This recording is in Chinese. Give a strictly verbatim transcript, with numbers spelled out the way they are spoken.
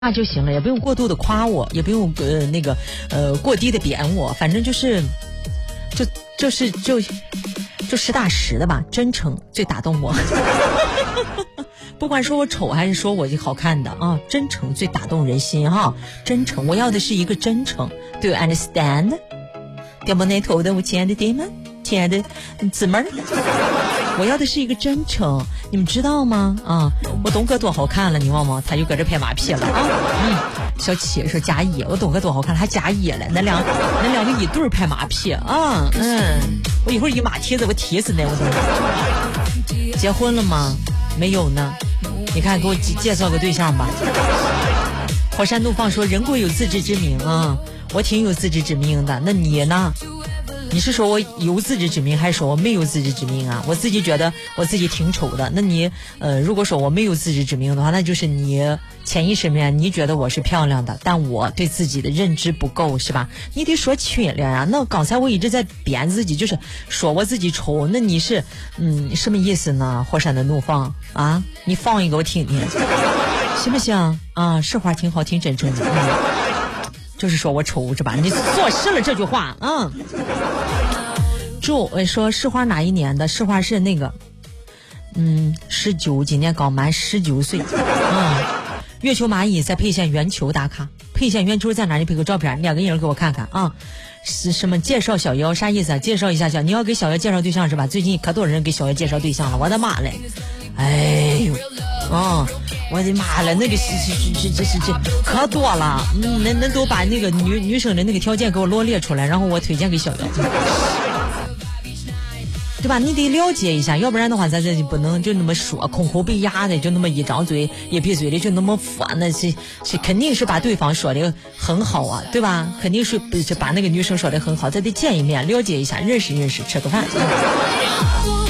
那就行了，也不用过度的夸我，也不用呃那个呃过低的贬我，反正就是就就是就就实打实的吧，真诚最打动我。不管说我丑还是说我好看的啊，真诚最打动人心哈，真诚，我要的是一个真诚。Do you understand？ 掉毛那头的我亲爱的爹们，亲爱的姊妹儿，我要的是一个真诚，你们知道吗？啊，我东哥多好看了，你忘吗？他就搁这拍马屁了啊！嗯，小七说加一，我东哥多好看了，还加一了，那两那两个一对拍马屁啊！嗯，我一会儿一马蹄子我踢死那我都。结婚了吗？没有呢。你看，给我介绍个对象吧。火山怒放说人贵有自知之明啊，我挺有自知之明的。那你呢？你是说我有自知之明，还是说我没有自知之明啊？我自己觉得我自己挺丑的。那你呃，如果说我没有自知之明的话，那就是你潜意识里面你觉得我是漂亮的，但我对自己的认知不够，是吧？你得说清了啊。那刚才我一直在贬自己，就是说我自己丑，那你是嗯什么意思呢？火山的怒放啊，你放一个我听听，行不行啊？实话挺好，挺真诚的。嗯就是说我丑是吧？你坐实了这句话，嗯。祝我说市花哪一年的？市花是那个，嗯，十九，今年刚满十九岁，嗯。月球蚂蚁在沛县圆球打卡，沛县圆球在哪里？拍个照片，两个人给我看看啊。是什么介绍小妖？啥意思啊？介绍一下小，你要给小妖介绍对象是吧？最近可多人给小妖介绍对象了，我的妈嘞！哎呦，哦，我的妈了，那个是是是这是这可多了，嗯，那那都把那个女女生的那个条件给我罗列出来，然后我推荐给小妖，对吧？你得了解一下，要不然的话，咱这就不能就那么说，空口被压的，就那么一张嘴一闭嘴的就那么说，那是是肯定是把对方说的很好啊，对吧？肯定是不是把那个女生说的很好，咱得见一面，了解一下，认识认识，吃个饭。